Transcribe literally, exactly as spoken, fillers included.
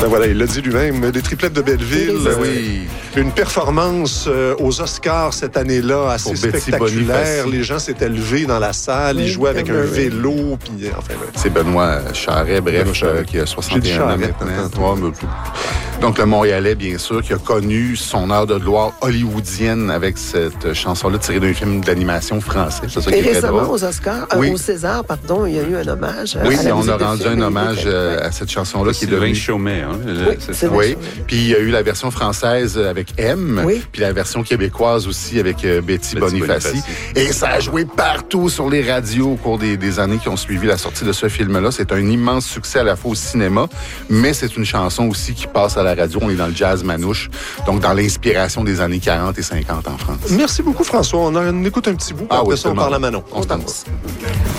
Ben voilà, il l'a dit lui-même, les triplettes de Belleville. Oui. oui. Une performance euh, aux Oscars cette année-là assez spectaculaire. Les gens s'étaient levés dans la salle, oui, ils jouaient avec un vélo. Puis, enfin, ouais. C'est Benoît Charret, bref, Benoît Charret. Euh, qui a soixante et un ans maintenant. Ouais, donc, le Montréalais, bien sûr, qui a connu son heure de gloire hollywoodienne avec cette chanson-là tirée d'un film d'animation français. C'est ça qui et est récemment, aux Oscars, oui. euh, au César, pardon, il y a eu un hommage. Oui, à la on a rendu un hommage euh, à cette chanson-là qui est devenue... Chaumet, hein? Oui, c'est ça. Oui, puis il y a eu la version française avec M, oui. puis la version québécoise aussi avec euh, Betty, Betty Bonifaci. Bonifaci. Et ça a joué partout sur les radios au cours des, des années qui ont suivi la sortie de ce film-là. C'est un immense succès à la fois au cinéma, mais c'est une chanson aussi qui passe à la radio. On est dans le jazz manouche, donc dans l'inspiration des années quarante et cinquante en France. Merci beaucoup, François. On, a, on écoute un petit bout, puis ah, après oui, ça, on parle à Manon. On se danse.